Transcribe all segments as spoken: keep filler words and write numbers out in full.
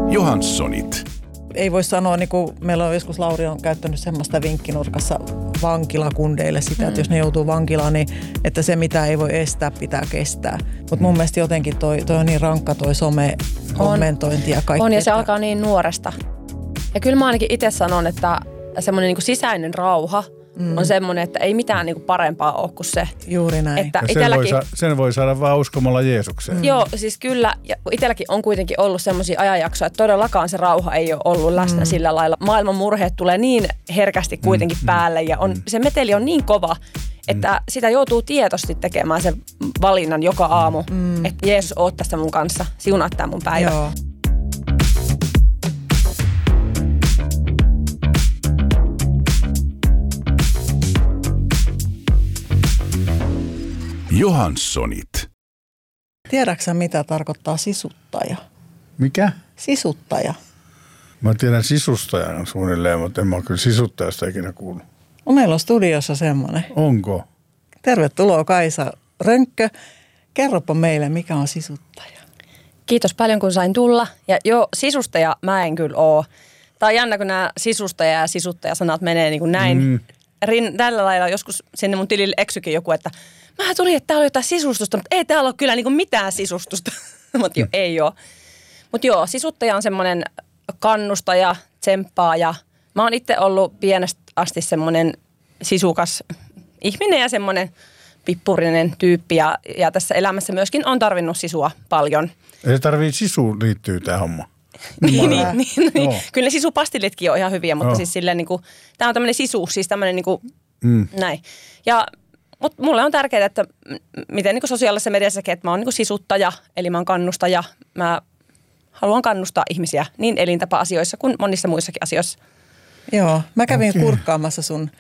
Johanssonit. Ei voi sanoa, niin kuin meillä on joskus Lauri on käyttänyt semmoista vinkkinurkassa vankilakundeille sitä, että jos ne joutuu vankilaan, niin että se mitä ei voi estää, pitää kestää. Mutta mun mielestä jotenkin toi, toi on niin rankka toi some-kommentointi ja kaikki. On ja se että... alkaa niin nuoresta. Ja kyllä mä ainakin itse sanon, että semmoinen niin kuin sisäinen rauha mm. on semmoinen, että ei mitään niin kuin parempaa ole kuin se. Juuri näin. Että sen, itelläkin... voi sa- sen voi saada vaan uskomalla Jeesukseen. Mm. Joo, siis kyllä. Ja itselläkin on kuitenkin ollut semmoisia ajanjaksoja, että todellakaan se rauha ei ole ollut läsnä mm. sillä lailla. Maailman murheet tulee niin herkästi kuitenkin mm. päälle ja on, se meteli on niin kova, että mm. sitä joutuu tietoisesti tekemään sen valinnan joka aamu. Mm. Että Jeesus, oot tässä mun kanssa, siunaa tää mun päivä. Joo. Johanssonit. Tiedätkö mitä tarkoittaa sisuttaja? Mikä? Sisuttaja. Mä tiedän sisustajan suunnilleen, mutta en mä ole kyllä sisuttajasta ikinä kuullut. No, meillä on studiossa semmoinen. Onko? Tervetuloa Kaisa Rönkkö. Kerropa meille, mikä on sisuttaja. Kiitos paljon, kun sain tulla. Ja joo, sisustaja mä en kyllä oo. Tää on jännä, kun nämä sisustaja ja sisuttaja-sanat menee niin kuin näin. Mm. Rin, tällä lailla joskus sinne mun tilille eksykin joku, että mä tulin, että täällä on jotain sisustusta, mutta ei täällä ole kyllä niin kuin mitään sisustusta. Mutta jo, ei ole. Mutta joo, sisuttaja on semmoinen kannustaja, tsemppaaja. Mä oon itse ollut pienestä asti semmoinen sisukas ihminen ja semmoinen pippurinen tyyppi. Ja, ja tässä elämässä myöskin on tarvinnut sisua paljon. Ei se tarvii sisuun liittyy tää homma. niin, niin, niin, niin. Oh. Kyllä ne sisupastillitkin on ihan hyviä, mutta oh. siis silleen niin kuin, tää on tämmöinen sisu, siis tämmöinen niin kuin, mm. näin. Ja mutta mulle on tärkeää, että miten niin kuin sosiaalisessa mediassakin, että mä oon niin kuin sisuttaja, eli mä oon kannustaja. Mä haluan kannustaa ihmisiä niin elintapa-asioissa kuin monissa muissakin asioissa. Joo, mä kävin okay. kurkkaamassa sun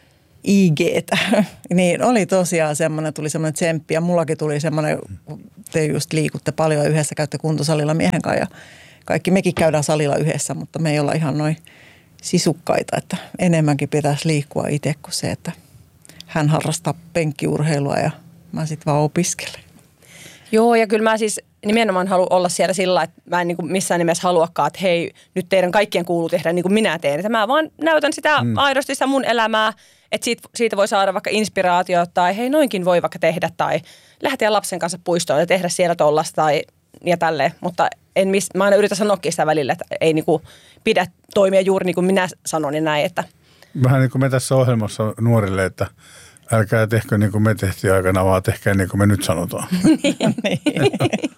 I G:tä, niin oli tosiaan semmoinen, tuli semmoinen tsemppi ja mullakin tuli semmoinen, te just liikutte paljon ja yhdessä käytte kuntosalilla miehen kanssa ja kaikki mekin käydään salilla yhdessä, mutta me ei olla ihan noin sisukkaita, että enemmänkin pitäisi liikkua itse kuin se, että hän harrastaa penkkiurheilua ja mä sitten vaan opiskelen. Joo, ja kyllä mä siis nimenomaan haluan olla siellä sillä, että mä en niin kuin missään nimessä haluakaan, että hei, nyt teidän kaikkien kuuluu tehdä niin kuin minä teen. Että mä vaan näytän sitä mm. aidosti sitä mun elämää, että siitä, siitä voi saada vaikka inspiraatio tai hei, noinkin voi vaikka tehdä tai lähteä lapsen kanssa puistoon ja tehdä siellä tollasta tai ja tälleen. Mutta en miss, mä aina yritän sanoakin sitä välillä, että ei niin kuin pidä toimia juuri niin kuin minä sanon ja näin, että vähän niin kuin me tässä ohjelmassa nuorille, että älkää tehkö niin kuin me tehtiin aikana, vaan tehkää niin kuin me nyt sanotaan. niin.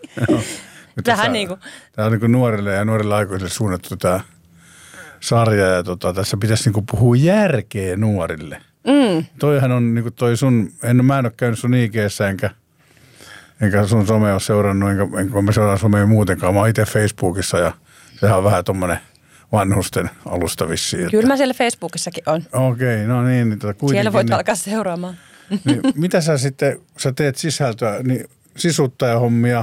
Vähän niin kuin. Tämä on niin kuin nuorille ja nuorille aikuisille suunnattu tämä sarja ja tota, tässä pitäisi niin kuin puhua järkeä nuorille. Mm. Toihan on niin kuin toi sun, en, mä en ole käynyt sun I G:ssä enkä, enkä sun somea ole seurannut, enkä, enkä mä seuraan somea muutenkaan. Mä oon itse Facebookissa ja sehän on vähän tommoinen vanhusten alusta vissiin. Kyllä mä siellä Facebookissakin on. Okei, okay, no niin. niin tota siellä voit niin, alkaa seuraamaan. Niin, mitä sä sitten, sä teet sisältöä, niin sisuttajahommia,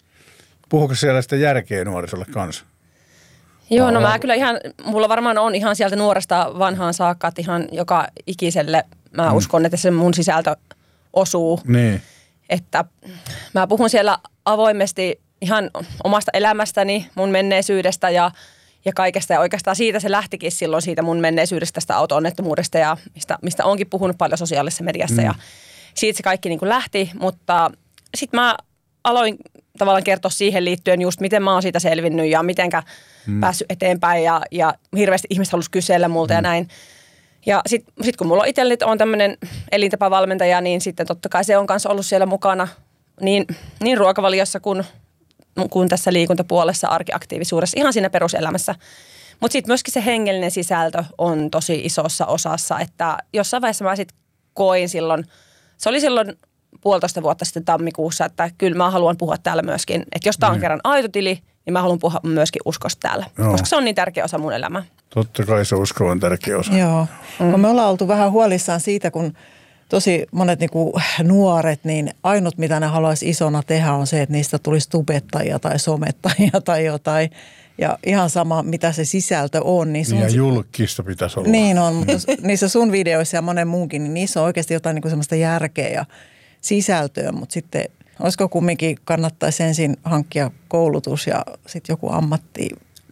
puhuuko siellä sitten järkeä nuorisolle kanssa? Joo, no mä kyllä ihan, mulla varmaan on ihan sieltä nuoresta vanhaan saakka, että ihan joka ikiselle mä mm. uskon, että se mun sisältö osuu. Niin. Että mä puhun siellä avoimesti ihan omasta elämästäni, mun menneisyydestä ja Ja kaikesta ja oikeastaan siitä se lähtikin silloin siitä mun menneisyydestä, tästä auto-onnettomuudesta ja mistä, mistä onkin puhunut paljon sosiaalisessa mediassa. Mm. Ja siitä se kaikki niin kuin lähti, mutta sitten mä aloin tavallaan kertoa siihen liittyen just, miten mä oon siitä selvinnyt ja mitenkä mm. päässyt eteenpäin ja, ja hirveästi ihmiset halusi kysellä multa mm. ja näin. Ja sitten sit kun mulla itselleni on tämmöinen elintapavalmentaja, niin sitten totta kai se on kanssa ollut siellä mukana niin, niin ruokavaliossa kuin kuin tässä liikuntapuolessa, arkiaktiivisuudessa, ihan siinä peruselämässä. Mutta sitten myöskin se hengellinen sisältö on tosi isossa osassa, että jossain vaiheessa mä sitten koin silloin, se oli silloin puolitoista vuotta sitten tammikuussa, että kyllä mä haluan puhua täällä myöskin, että jos tämä on kerran aito tili, niin mä haluan puhua myöskin uskosta täällä, Joo. koska se on niin tärkeä osa mun elämää. Totta kai se usko on tärkeä osa. Joo, mm. me ollaan oltu vähän huolissaan siitä, kun tosi monet niinku nuoret, niin ainut mitä ne haluaisi isona tehdä on se, että niistä tulisi tubettajia tai somettajia tai jotain. Ja ihan sama, mitä se sisältö on. Niin sun, ja julkista pitäisi olla. Niin on, mutta niissä sun videoissa ja monen muunkin, niin niissä on oikeasti jotain niinku semmoista järkeä ja sisältöä. Mutta sitten olisiko kumminkin kannattaisi ensin hankkia koulutus ja sitten joku ammatti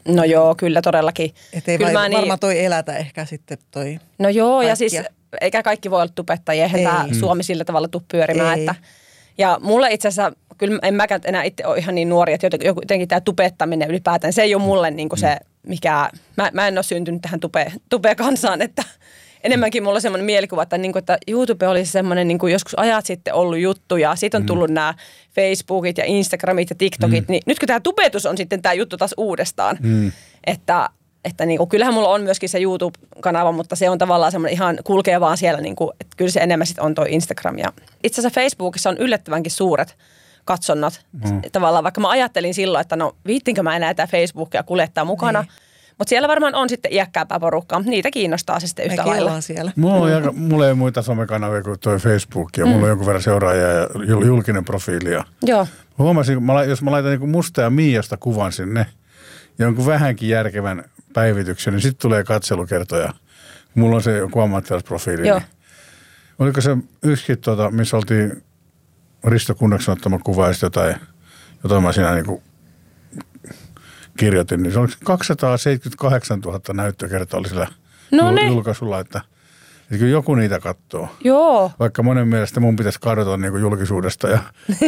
No joo, kyllä todellakin. Että ei kyllä vai, niin, varmaan toi elätä ehkä sitten toi. No joo, kaikkia. Ja siis eikä kaikki voi olla tubettajia, eihän Ei. tämä Suomi sillä tavalla tuu pyörimään. Ei. Että, ja mulle itse asiassa, kyllä en mäkään enää itse ole ihan niin nuori, että jotenkin tämä tubettaminen ylipäätään, se ei ole mulle niin kuin se, mikä, mä, mä en ole syntynyt tähän tube, tube-kansaan, että enemmänkin mulla on semmoinen mielikuva, että, niin kuin, että YouTube olisi semmoinen niin kuin joskus ajat sitten ollut juttu ja siitä on tullut mm. nämä Facebookit ja Instagramit ja TikTokit, mm. niin nyt kun tämä tubetus on sitten tämä juttu taas uudestaan, mm. että, että niin kuin, kyllähän mulla on myöskin se YouTube-kanava, mutta se on tavallaan semmoinen ihan kulkee vaan siellä, niin kuin, että kyllä se enemmän sitten on tuo Instagram. Ja itse asiassa Facebookissa on yllättävänkin suuret katsonnat. Mm. Tavallaan vaikka mä ajattelin silloin, että no viittinkö mä enää tämä Facebookia kuljettaa mukana, niin. Mutta siellä varmaan on sitten iäkkääpää porukkaa. Niitä kiinnostaa se sitten yhtä Mekin lailla. Siellä. Mulla, on aika, mulla ei muita somekanavia kuin toi Facebook ja mm. mulla on jonkun verran seuraajia ja julkinen profiili. Ja Joo. huomasin, jos mä laitan niin Musta ja Miiasta kuvan sinne ja jonkun vähänkin järkevän päivityksen, niin sitten tulee katselukertoja. Mulla on se joku ammattilaisprofiili. Niin. Oliko se yksikin, tuota, missä oltiin Risto Kunnaksen ottama kuva ja jotain, jotain mä siinä niinku kirjoitin, niin se oli kaksisataaseitsemänkymmentäkahdeksantuhatta näyttökertaa oli sillä no jul- julkaisulla, että, että kyllä joku niitä katsoo. Joo. Vaikka monen mielestä mun pitäisi kadota niinku julkisuudesta ja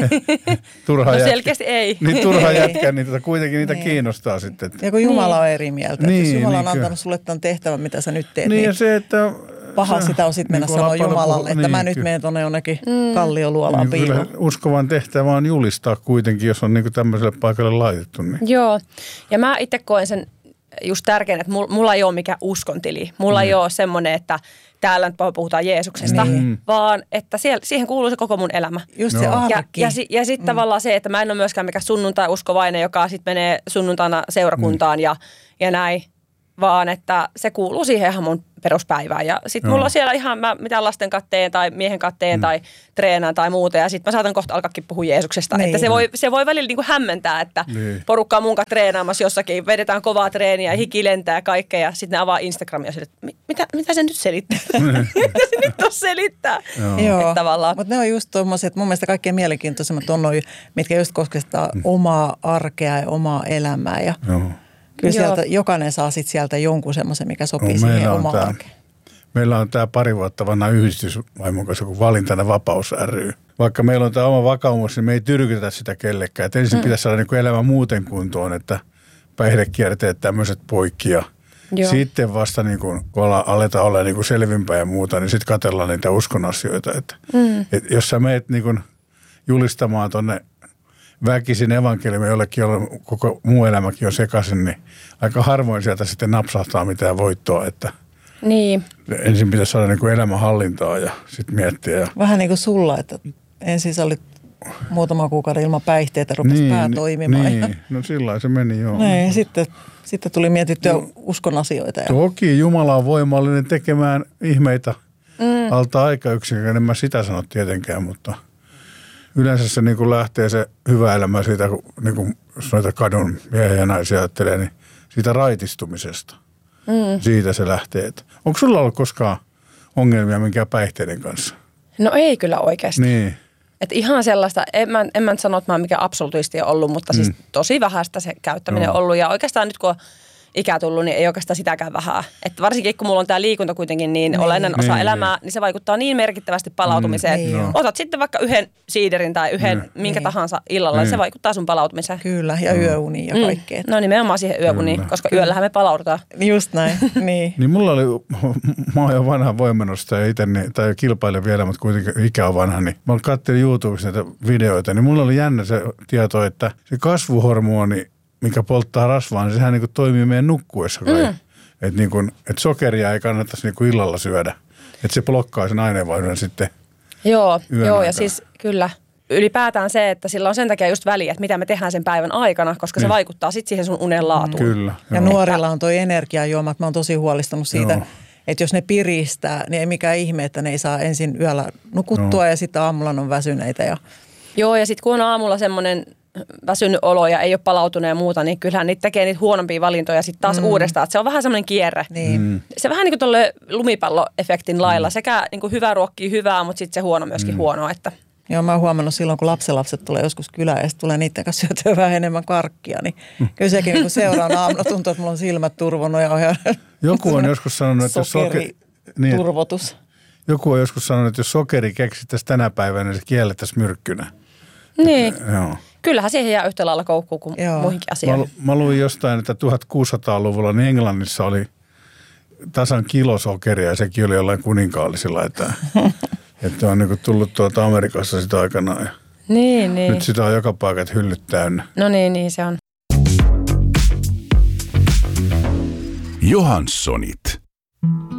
turhaa no jätkä, selkeästi ei. niin turhaa jätkää, niin tota kuitenkin niitä niin. kiinnostaa sitten. Että. Ja kun Jumala on eri mieltä, niin, että jos Jumala on niin, antanut sulle tämän tehtävän, mitä sä nyt teet, niin, niin ja se, että paha sitä on sitten mennä niin sanoa Jumalalle, että niin, mä nyt menen tuonne jonnekin mm. kallioluolaan niin, piiloon. Uskovan tehtävä on julistaa kuitenkin, jos on niin tämmöiselle paikalle laitettu. Niin. Joo, ja mä itse koen sen just tärkeän, että mulla ei ole mikään uskontili. Mulla mm. ei ole semmoinen, että täällä nyt puhutaan Jeesuksesta, mm. vaan että siellä, siihen kuuluu se koko mun elämä. Just se ja, arki. ja, ja, ja sitten mm. tavallaan se, että mä en ole myöskään mikään sunnuntai-uskovainen, joka sitten menee sunnuntaina seurakuntaan mm. ja, ja näin, vaan että se kuuluu siihen ihan mun peruspäivään. Ja sitten mulla on siellä ihan mä, mitään lasten katteen tai miehen katteen mm. tai treenaan tai muuta. Ja sitten mä saatan kohta alkaakin puhua Jeesuksesta. Niin. Että se voi, se voi välillä niinku hämmentää, että niin. porukka on mun kanssa treenaamassa jossakin. Vedetään kovaa treeniä ja hiki lentää ja kaikkea. Ja sitten ne avaa Instagramia ja sille, että mitä, mitä se nyt selittää? mitä se nyt on selittää? Joo, mutta ne on just tuommoiset, mun mielestä kaikkein mielenkiintoisemmat on noi, mitkä just koskettaa mm. omaa arkea ja omaa elämää. Ja Joo. Kyllä sieltä, jokainen saa sitten sieltä jonkun semmoisen, mikä sopii no, siihen omaan arkeen. Meillä on tämä pari vuotta vanha yhdistys vaimon kanssa kuin Valintana Vapaus ry. Vaikka meillä on tämä oma vakaumus, niin me ei tyrkytä sitä kellekään. Et ensin mm. pitäisi saada niin elämä muuten kuntoon, että päihdekierteet tämmöiset poikkia. Joo. Sitten vasta niin kun, kun aletaan olla niin selvimpää ja muuta, niin sitten katsellaan niitä uskon asioita. Että, mm. et jos sä meet niin kun julistamaan tuonne väkisin evankeliumi jollekin, jolla koko muu elämäkin on sekaisin, niin aika harvoin sieltä sitten napsahtaa mitään voittoa, että niin. ensin pitäisi saada niin kuin elämänhallintaa ja sitten miettiä. Ja vähän niin kuin sulla, että ensin sä olit muutama kuukauden ilman päihteitä, rupesi niin, pää toimimaan. Niin, ja no sillä se meni joo. Niin, sitten, sitten tuli mietittyä no, uskon asioita. Ja toki Jumala on voimallinen tekemään ihmeitä mm. alta aikayksikön, en mä sitä sano tietenkään, mutta yleensä se niin kuin lähtee se hyvä elämä siitä, kun niin kuin, jos noita kadun miehiä ja naisia ajattelee, niin siitä raitistumisesta. Mm. Siitä se lähtee. Onko sulla ollut koskaan ongelmia minkään päihteiden kanssa? No ei kyllä oikeasti. Niin. Että ihan sellaista, en mä, en mä nyt sano, että mä oon mikään absolutisti ollut, mutta siis mm. tosi vähäistä se käyttäminen on ollut. Ja oikeastaan nyt kun on ikää tullut, niin ei oikeastaan sitäkään vähää. Että varsinkin kun mulla on tää liikunta kuitenkin niin niin. olennainen osa niin, elämää, niin se vaikuttaa niin merkittävästi palautumiseen. Mm, niin otat sitten vaikka yhden siiderin tai yhden mm, minkä niin. tahansa illalla, niin se vaikuttaa sun palautumiseen. Kyllä, ja yöuniin ja kaikkea. Mm. No nimenomaan siihen yöuniin, Kyllä. koska Kyllä. yöllähän me palaudutaan. Just näin, niin. Niin mulla oli, mä oon jo vanha voimennosta ja itse, tai kilpailen vielä, mutta kuitenkin ikä on vanha, niin mä katselin YouTubessa näitä videoita, niin mulla oli jännä se tieto, että se kasvuhormoni, mikä polttaa rasvaa, niin sehän niin kuin toimii meidän nukkuessa kai. Mm. Että niin kuin, et sokeria ei kannattaisi niin kuin illalla syödä. Että se blokkaa sen aineenvaihdon sitten Joo, joo ja siis kyllä. Ylipäätään se, että sillä on sen takia just väliä, että mitä me tehdään sen päivän aikana, koska niin. se vaikuttaa sitten siihen sun unen laatuun. Kyllä. Ja joo. nuorilla on toi energiajuomat. Mä oon tosi huolestunut siitä, joo. että jos ne piristää, niin ei mikään ihme, että ne ei saa ensin yöllä nukuttua joo. ja sitten aamulla on väsyneitä. Ja joo, ja sitten kun on aamulla semmoinen väsynyt olo ja ei ole palautunut ja muuta, niin kyllähän niitä tekee niitä huonompia valintoja sitten taas mm. uudestaan. Että se on vähän semmoinen kierre. Niin. Mm. Se vähän niin kuin tuolle lumipalloefektin lailla. Mm. Sekä niin kuin hyvä ruokkii hyvää, mutta sitten se huono myöskin mm. huonoa. Että Joo, mä oon huomannut silloin, kun lapsenlapset tulee joskus kylään ja sitten tulee niiden kanssa syötyä vähän enemmän karkkia, niin kyllä sekin niin seuraan aamuna tuntuu, että mulla on silmät turvonnut ja on ihan joku on joskus sanonut, että jos sokeri, niin, turvotus. Joku on joskus sanonut, että jos sokeri keksittäisiin tänä päivänä, niin se kiellettäisiin myrkkynä. Niin. Että, joo. Kyllähän siihen jää yhtä lailla koukkuun kuin Joo. muihinkin asioihin. Mä, mä luin jostain, että tuhatkuusisataaluvulla niin Englannissa oli tasan kilo sokeria ja sekin oli jollain kuninkaallisilla, että, että on niin tullut tuolta Amerikassa sitä aikanaan. Ja niin, niin. Nyt sitä on joka paikat hyllyt täynnä. No niin, niin se on. Johanssonit.